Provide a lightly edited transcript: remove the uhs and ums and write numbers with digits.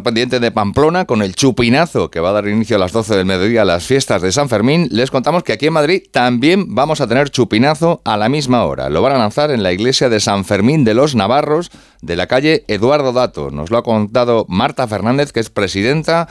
pendiente de Pamplona con el chupinazo que va a dar inicio a las 12 del mediodía a las fiestas de San Fermín. Les contamos que aquí en Madrid también vamos a tener chupinazo a la misma hora. Lo van a lanzar en la iglesia de San Fermín de los Navarros de la calle Eduardo Dato. Nos lo ha contado Marta Fernández, que es presidenta